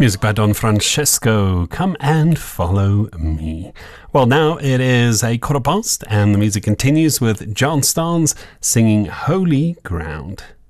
Music by Don Francesco, Come and Follow Me. Well, now it is a quarter past and the music continues with John Starnes singing Holy Ground.